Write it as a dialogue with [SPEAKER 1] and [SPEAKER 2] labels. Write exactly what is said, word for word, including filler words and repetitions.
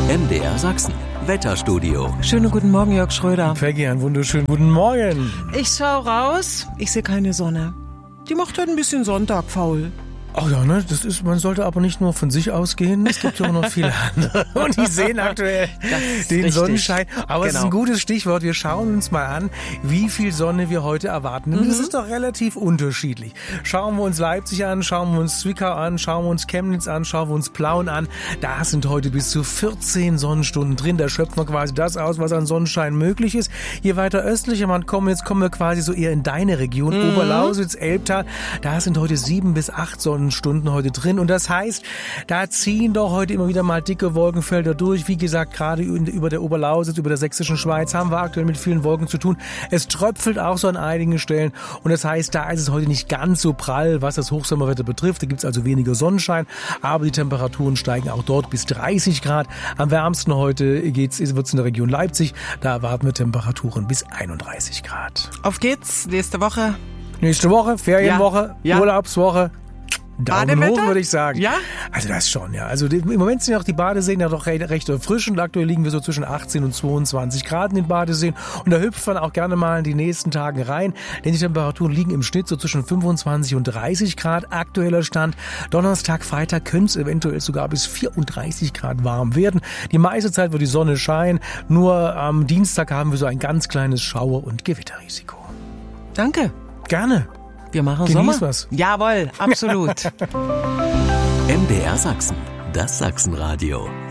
[SPEAKER 1] M D R Sachsen, Wetterstudio.
[SPEAKER 2] Schönen guten Morgen, Jörg Schröder.
[SPEAKER 3] Peggy, einen wunderschönen guten Morgen.
[SPEAKER 2] Ich schau raus, ich sehe keine Sonne. Die macht halt ein bisschen Sonntag faul.
[SPEAKER 3] Ach ja, ne, das ist, man sollte aber nicht nur von sich ausgehen, es gibt ja auch noch viele andere. Und die sehen aktuell den richtig. Sonnenschein. Aber es genau. ist ein gutes Stichwort. Wir schauen uns mal an, wie viel Sonne wir heute erwarten. Und mhm. das ist doch relativ unterschiedlich. Schauen wir uns Leipzig an, schauen wir uns Zwickau an, schauen wir uns Chemnitz an, schauen wir uns Plauen an. Da sind heute bis zu vierzehn Sonnenstunden drin. Da schöpft man quasi das aus, was an Sonnenschein möglich ist. Je weiter östlicher man kommt, jetzt kommen wir quasi so eher in deine Region, mhm. Oberlausitz, Elbtal. Da sind heute sieben bis acht Sonnenstunden heute drin. Und das heißt, da ziehen doch heute immer wieder mal dicke Wolkenfelder durch. Wie gesagt, gerade über der Oberlausitz, über der sächsischen Schweiz haben wir aktuell mit vielen Wolken zu tun. Es tröpfelt auch so an einigen Stellen. Und das heißt, da ist es heute nicht ganz so prall, was das Hochsommerwetter betrifft. Da gibt es also weniger Sonnenschein. Aber die Temperaturen steigen auch dort bis dreißig Grad. Am wärmsten heute wird es in der Region Leipzig. Da erwarten wir Temperaturen bis einunddreißig Grad.
[SPEAKER 2] Auf geht's. Nächste Woche.
[SPEAKER 3] Nächste Woche, Ferienwoche,
[SPEAKER 2] ja. Ja.
[SPEAKER 3] Urlaubswoche. Daumen hoch, würde ich sagen.
[SPEAKER 2] Ja?
[SPEAKER 3] Also das schon, ja. Also im Moment sind ja auch die Badeseen ja doch recht, recht frisch und aktuell liegen wir so zwischen achtzehn und zweiundzwanzig Grad in den Badeseen und da hüpft man auch gerne mal in die nächsten Tagen rein, denn die Temperaturen liegen im Schnitt so zwischen fünfundzwanzig und dreißig Grad. Aktueller Stand. Donnerstag, Freitag könnte es eventuell sogar bis vierunddreißig Grad warm werden. Die meiste Zeit wird die Sonne scheinen, nur am Dienstag haben wir so ein ganz kleines Schauer- und Gewitterrisiko.
[SPEAKER 2] Danke.
[SPEAKER 3] Gerne.
[SPEAKER 2] Wir machen
[SPEAKER 3] Genieß
[SPEAKER 2] Sommer.
[SPEAKER 3] was.
[SPEAKER 2] Jawohl, absolut.
[SPEAKER 1] M D R Sachsen, das Sachsenradio.